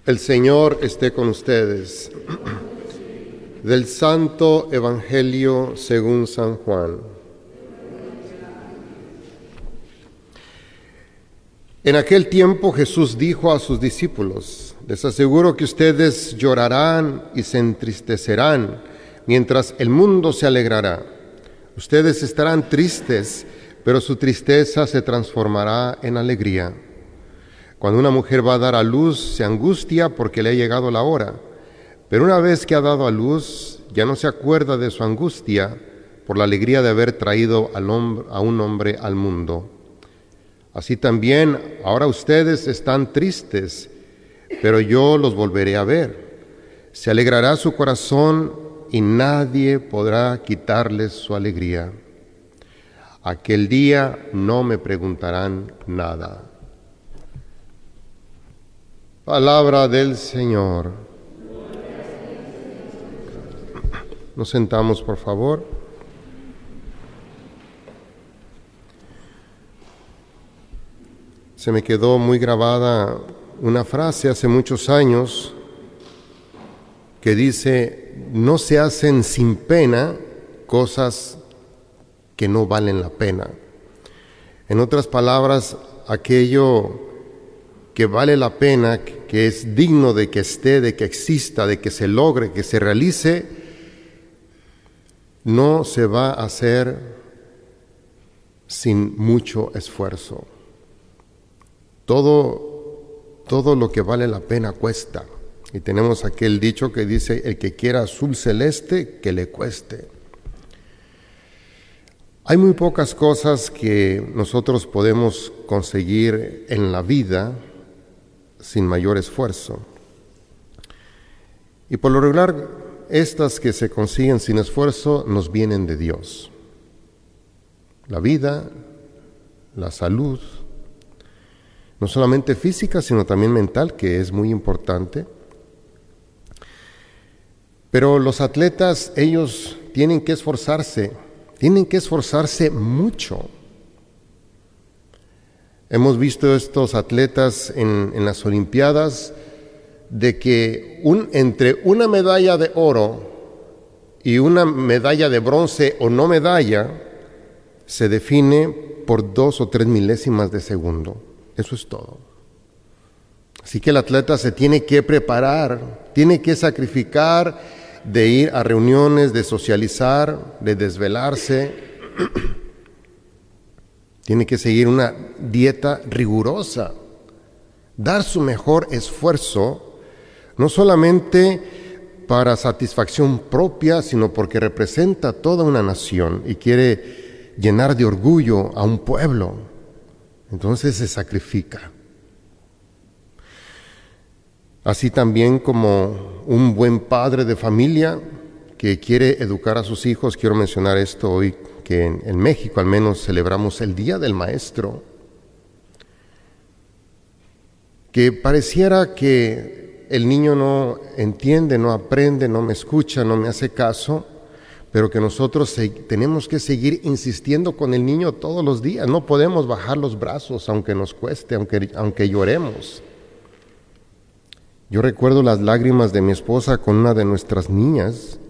El Señor esté con ustedes. Del Santo Evangelio según San Juan. En aquel tiempo Jesús dijo a sus discípulos: les aseguro que ustedes llorarán y se entristecerán, mientras el mundo se alegrará. Ustedes estarán tristes, pero su tristeza se transformará en alegría. Cuando una mujer va a dar a luz, se angustia porque le ha llegado la hora. Pero una vez que ha dado a luz, ya no se acuerda de su angustia por la alegría de haber traído a un hombre al mundo. Así también, ahora ustedes están tristes, pero yo los volveré a ver. Se alegrará su corazón y nadie podrá quitarles su alegría. Aquel día no me preguntarán nada. Palabra del Señor. Nos sentamos, por favor. Se me quedó muy grabada una frase hace muchos años que dice: no se hacen sin pena cosas que no valen la pena. En otras palabras, aquello que vale la pena, que es digno de que esté, de que exista, de que se logre, que se realice, no se va a hacer sin mucho esfuerzo. Todo lo que vale la pena cuesta. Y tenemos aquel dicho que dice: el que quiera azul celeste, que le cueste. Hay muy pocas cosas que nosotros podemos conseguir en la vida sin mayor esfuerzo. Y por lo regular, estas que se consiguen sin esfuerzo nos vienen de Dios. La vida, la salud, no solamente física, sino también mental, que es muy importante. Pero los atletas, ellos tienen que esforzarse mucho. Hemos visto estos atletas en las Olimpiadas, de que entre una medalla de oro y una medalla de bronce o no medalla, se define por 2 o 3 milésimas de segundo. Eso es todo. Así que el atleta se tiene que preparar, tiene que sacrificar de ir a reuniones, de socializar, de desvelarse. Tiene que seguir una dieta rigurosa, dar su mejor esfuerzo, no solamente para satisfacción propia, sino porque representa toda una nación y quiere llenar de orgullo a un pueblo. Entonces se sacrifica. Así también como un buen padre de familia que quiere educar a sus hijos, quiero mencionar esto hoy, que en México al menos celebramos el Día del Maestro, que pareciera que el niño no entiende, no aprende, no me escucha, no me hace caso, pero que nosotros tenemos que seguir insistiendo con el niño todos los días. No podemos bajar los brazos aunque nos cueste, aunque lloremos. Yo recuerdo las lágrimas de mi esposa con una de nuestras niñas,